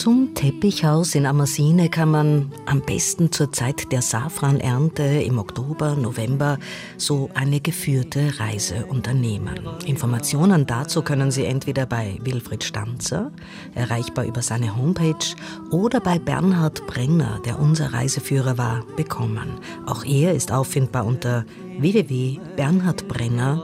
Zum Teppichhaus in Ammersine kann man am besten zur Zeit der Safranernte im Oktober, November so eine geführte Reise unternehmen. Informationen dazu können Sie entweder bei Wilfried Stanzer, erreichbar über seine Homepage, oder bei Bernhard Brenner, der unser Reiseführer war, bekommen. Auch er ist auffindbar unter www.bernhardbrenner.at.